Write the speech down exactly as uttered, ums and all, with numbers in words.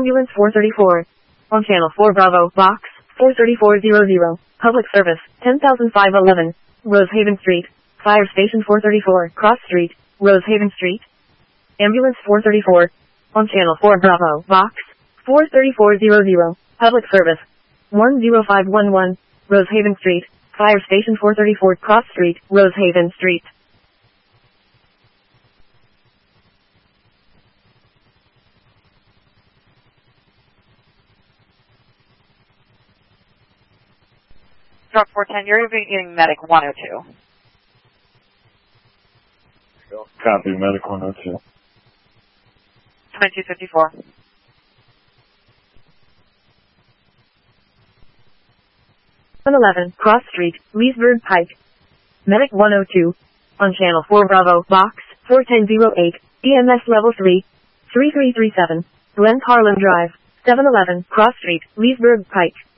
Ambulance four thirty-four. On Channel four Bravo, Box four thirty-four hundred. Public Service, ten thousand five hundred eleven. Rosehaven Street. Fire Station four thirty-four, Cross Street, Rosehaven Street. Ambulance four thirty-four. On Channel four Bravo, Box four thirty-four hundred. Public Service, one zero five one one. Rosehaven Street. Fire Station four thirty-four, Cross Street, Rosehaven Street. Truck four ten, you're getting Medic one oh two. Copy, Medic one oh two. twenty-two fifty-four. one eleven, Cross Street, Leesburg Pike. Medic one oh two. On Channel four Bravo, Box four ten oh eight, E M S Level three, three three three seven. Glen Carlin Drive, seven eleven, Cross Street, Leesburg Pike.